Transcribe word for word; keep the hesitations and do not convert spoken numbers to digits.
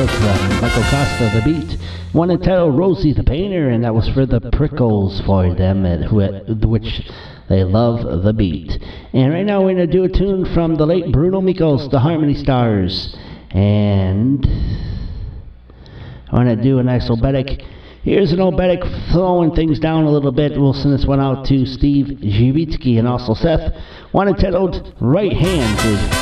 was uh, Michael Costa, The Beat. One entitled Rosie the Painter, and that was for the Prickles for them, at, who, at, which they love The Beat. And right now we're going to do a tune from the late Bruno Mikos, the Harmony Stars. And I want to do a nice obetic. Here's an obetic throwing things down a little bit. We'll send this one out to Steve Zhivitsky and also Seth. One entitled Right Hand.